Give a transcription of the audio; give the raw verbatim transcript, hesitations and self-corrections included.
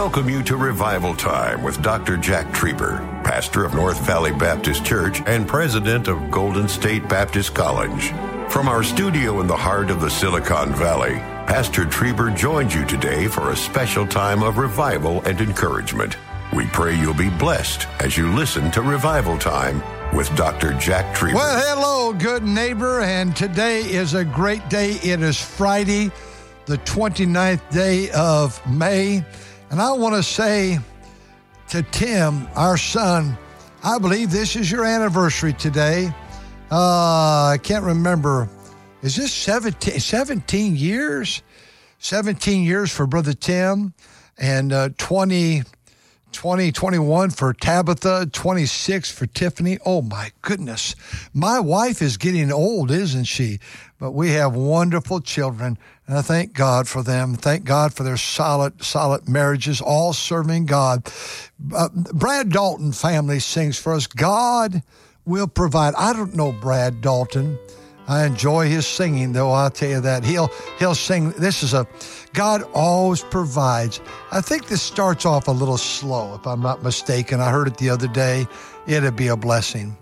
welcome you to Revival Time with Doctor Jack Trieber, pastor of North Valley Baptist Church and president of Golden State Baptist College. From our studio in the heart of the Silicon Valley, Pastor Trieber joins you today for a special time of revival and encouragement. We pray you'll be blessed as you listen to Revival Time with Doctor Jack Trieber. Well, hello, good neighbor, and today is a great day. It is Friday, the twenty-ninth day of May, and I want to say to Tim, our son, I believe this is your anniversary today. Uh, I can't remember. Is this seventeen, seventeen years? seventeen years for Brother Tim, and uh, twenty, twenty, twenty-one for Tabitha, twenty-six for Tiffany. Oh, my goodness. My wife is getting old, isn't she? But we have wonderful children, and I thank God for them. Thank God for their solid, solid marriages, all serving God. Uh, Brad Dalton family sings for us, God will provide. I don't know Brad Dalton. I enjoy his singing, though, I'll tell you that. He'll he'll sing. This is a, God always provides. I think this starts off a little slow, if I'm not mistaken. I heard it the other day. It'll be a blessing.